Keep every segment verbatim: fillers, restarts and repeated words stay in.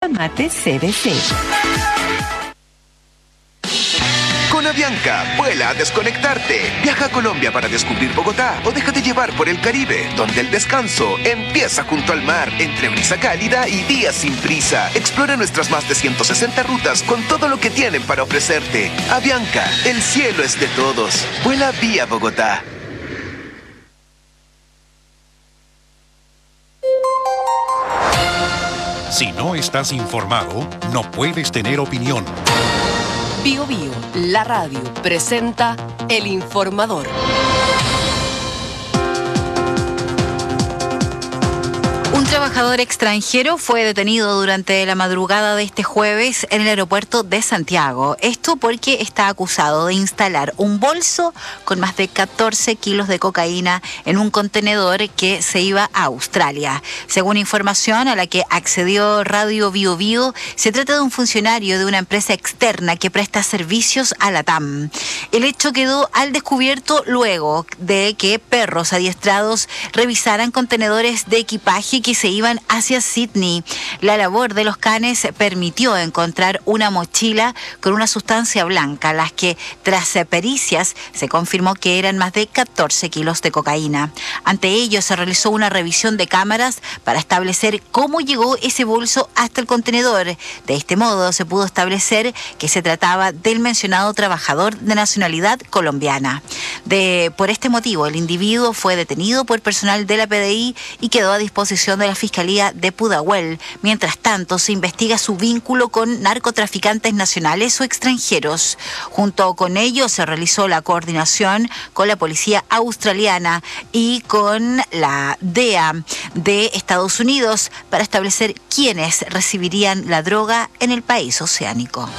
mate C B C. Con Avianca, vuela a desconectarte. Viaja a Colombia para descubrir Bogotá o déjate llevar por el Caribe, donde el descanso empieza junto al mar, entre brisa cálida y días sin prisa. Explora nuestras más de ciento sesenta rutas con todo lo que tienen para ofrecerte. Avianca, el cielo es de todos. Vuela vía Bogotá. Si no estás informado, no puedes tener opinión. Bio Bio, la radio, presenta El Informador. Un trabajador extranjero fue detenido durante la madrugada de este jueves en el aeropuerto de Santiago. Esto porque está acusado de instalar un bolso con más de catorce kilos de cocaína en un contenedor que se iba a Australia. Según información a la que accedió Radio Bio Bio, se trata de un funcionario de una empresa externa que presta servicios a la T A M. El hecho quedó al descubierto luego de que perros adiestrados revisaran contenedores de equipaje que se iban hacia Sydney. La labor de los canes permitió encontrar una mochila con una sustancia blanca, las que tras pericias se confirmó que eran más de catorce kilos de cocaína. Ante ello se realizó una revisión de cámaras para establecer cómo llegó ese bolso hasta el contenedor. De este modo se pudo establecer que se trataba del mencionado trabajador de nacionalidad colombiana. De, por este motivo, el individuo fue detenido por personal de la P D I y quedó a disposición de la Fiscalía de Pudahuel. Mientras tanto, se investiga su vínculo con narcotraficantes nacionales o extranjeros. Junto con ellos se realizó la coordinación con la policía australiana y con la D E A de Estados Unidos para establecer quiénes recibirían la droga en el país oceánico.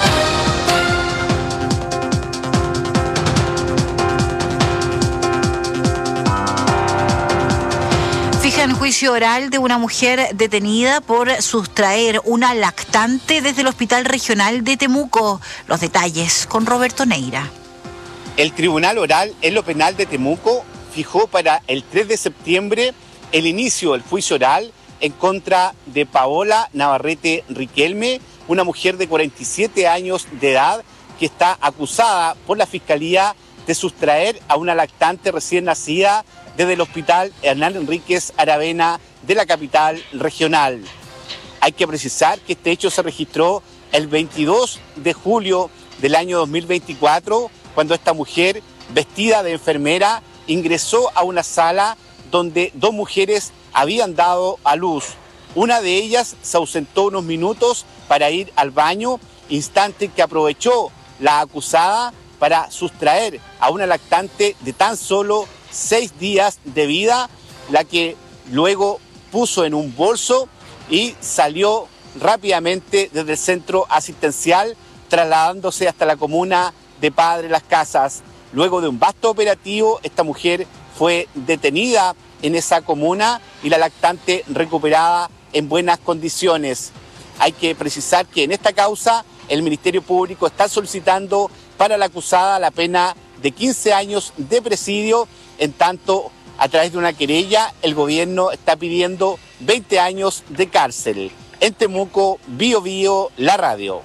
En juicio oral de una mujer detenida por sustraer una lactante desde el Hospital Regional de Temuco. Los detalles con Roberto Neira. El Tribunal Oral en lo Penal de Temuco fijó para el tres de septiembre el inicio del juicio oral en contra de Paola Navarrete Riquelme, una mujer de cuarenta y siete años de edad que está acusada por la Fiscalía de sustraer a una lactante recién nacida desde el Hospital Hernán Enríquez Aravena de la capital regional. Hay que precisar que este hecho se registró el veintidós de julio del año dos mil veinticuatro, cuando esta mujer, vestida de enfermera, ingresó a una sala donde dos mujeres habían dado a luz. Una de ellas se ausentó unos minutos para ir al baño, instante que aprovechó la acusada para sustraer a una lactante de tan solo seis días de vida, la que luego puso en un bolso y salió rápidamente desde el centro asistencial, trasladándose hasta la comuna de Padre Las Casas. Luego de un vasto operativo, esta mujer fue detenida en esa comuna y la lactante recuperada en buenas condiciones. Hay que precisar que en esta causa el Ministerio Público está solicitando para la acusada la pena de quince años de presidio. En tanto, a través de una querella, el gobierno está pidiendo veinte años de cárcel. En Temuco, Bio Bio, la radio.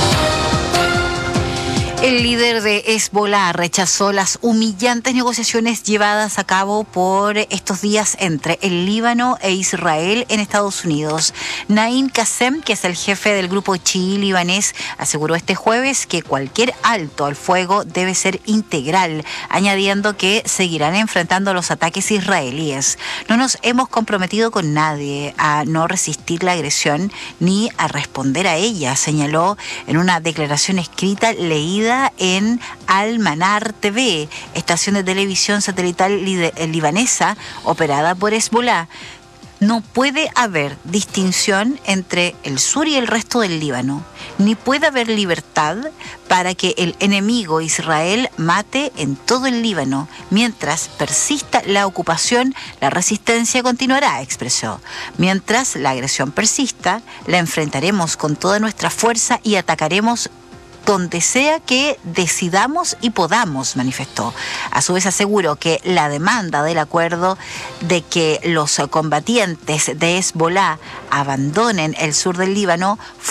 El líder de Hezbolá rechazó las humillantes negociaciones llevadas a cabo por estos días entre el Líbano e Israel en Estados Unidos. Naim Qassem, que es el jefe del grupo chií libanés, aseguró este jueves que cualquier alto al fuego debe ser integral, añadiendo que seguirán enfrentando los ataques israelíes. No nos hemos comprometido con nadie a no resistir la agresión ni a responder a ella, señaló en una declaración escrita leída en Al-Manar T V, estación de televisión satelital libanesa operada por Hezbolá. No puede haber distinción entre el sur y el resto del Líbano, ni puede haber libertad para que el enemigo Israel mate en todo el Líbano. Mientras persista la ocupación, la resistencia continuará, expresó. Mientras la agresión persista, la enfrentaremos con toda nuestra fuerza y atacaremos donde sea que decidamos y podamos, manifestó. A su vez aseguró que la demanda del acuerdo de que los combatientes de Hezbolá abandonen el sur del Líbano